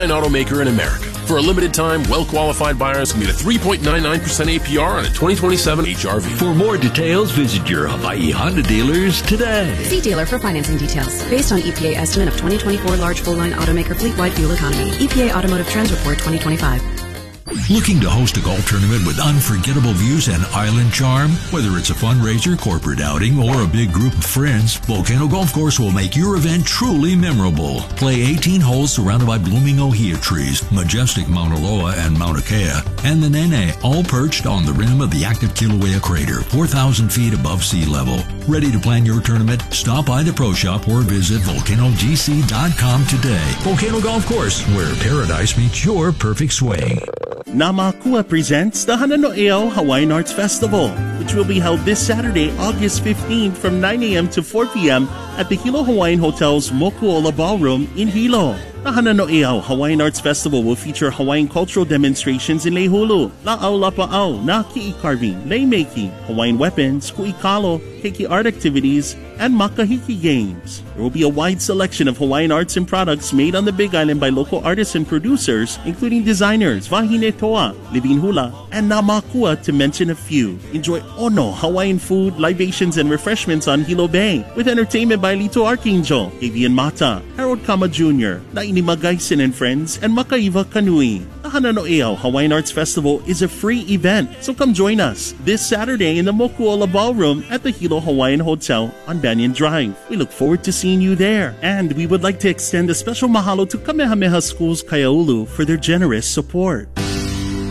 An automaker in America. For a limited time, well-qualified buyers can get a 3.99% APR on a 2027 HRV. For more details, visit your Hawaii Honda dealers today. See dealer for financing details. Based on EPA estimate of 2024 large full-line automaker fleet-wide fuel economy. EPA Automotive Trends Report 2025. Looking to host a golf tournament with unforgettable views and island charm? Whether it's a fundraiser, corporate outing, or a big group of friends, Volcano Golf Course will make your event truly memorable. Play 18 holes surrounded by blooming ohia trees, majestic Mauna Loa and Mauna Kea, and the Nene, all perched on the rim of the active Kilauea crater, 4,000 feet above sea level. Ready to plan your tournament? Stop by the Pro Shop or visit volcanogc.com today. Volcano Golf Course, where paradise meets your perfect swing. Namakua presents the Hanano'eo Hawaiian Arts Festival, which will be held this Saturday, August 15th from 9 a.m. to 4 p.m. at the Hilo Hawaiian Hotel's Mokuola Ballroom in Hilo. The Hanano'eo Hawaiian Arts Festival will feature Hawaiian cultural demonstrations in Leihulu, La'au Lapa'au, na ki'i carving, lei making, Hawaiian weapons, ku'ikalo, keiki art activities, and makahiki games. There will be a wide selection of Hawaiian arts and products made on the Big Island by local artists and producers, including designers Wahine Toa, Living Hula, and Namakua, to mention a few. Enjoy Ono Hawaiian food, libations, and refreshments on Hilo Bay, with entertainment by Lito Archangel, Avian Mata, Harold Kama Jr., Naini Magaisen and Friends, and Makaiva Kanui. The Hanano'eo Hawaiian Arts Festival is a free event, so come join us this Saturday in the Mokuola Ballroom at the Hilo Hawaiian Hotel on Banyan Drive. We look forward to seeing you there. And we would like to extend a special mahalo to Kamehameha Schools Kaiaulu for their generous support.